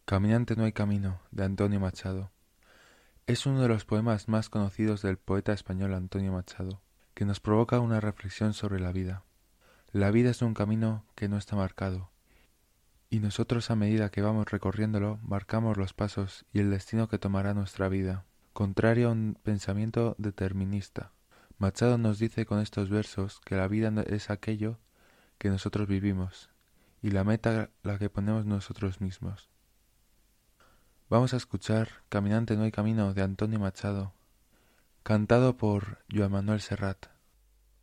Caminante no hay camino, de Antonio Machado. Es uno de los poemas más conocidos del poeta español Antonio Machado, que nos provoca una reflexión sobre la vida. La vida es un camino que no está marcado, y nosotros a medida que vamos recorriéndolo marcamos los pasos y el destino que tomará nuestra vida, contrario a un pensamiento determinista. Machado nos dice con estos versos que la vida es aquello que nosotros vivimos, y la meta la que ponemos nosotros mismos. Vamos a escuchar Caminante no hay camino de Antonio Machado, cantado por Joan Manuel Serrat.